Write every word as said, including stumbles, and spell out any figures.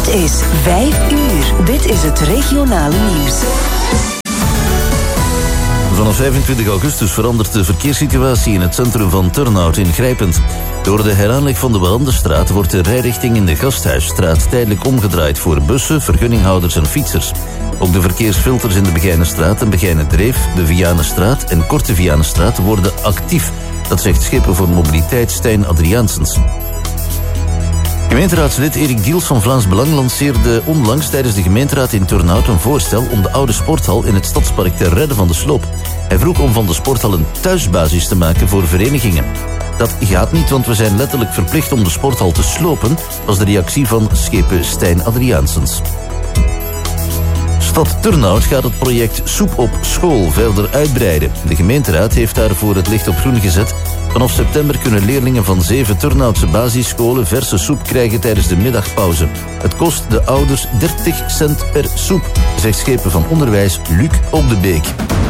Het is vijf uur. Dit is het regionale nieuws. Vanaf vijfentwintig augustus verandert de verkeerssituatie in het centrum van Turnhout ingrijpend. Door de heraanleg van de Behandenstraat wordt de rijrichting in de Gasthuisstraat tijdelijk omgedraaid voor bussen, vergunninghouders en fietsers. Ook de verkeersfilters in de Begijnenstraat en Begijnendreef, de Vianenstraat en Korte Vianenstraat worden actief. Dat zegt Schepen voor Mobiliteit Stijn Adriaansens. Gemeenteraadslid Erik Diels van Vlaams Belang lanceerde onlangs tijdens de gemeenteraad in Turnhout een voorstel om de oude sporthal in het stadspark te redden van de sloop. Hij vroeg om van de sporthal een thuisbasis te maken voor verenigingen. Dat gaat niet, want we zijn letterlijk verplicht om de sporthal te slopen, was de reactie van Schepen Stijn Adriaansens. Stad Turnhout gaat het project Soep op School verder uitbreiden. De gemeenteraad heeft daarvoor het licht op groen gezet. Vanaf september kunnen leerlingen van zeven Turnhoutse basisscholen verse soep krijgen tijdens de middagpauze. Het kost de ouders dertig cent per soep, zegt Schepen van Onderwijs Luc Op de Beek.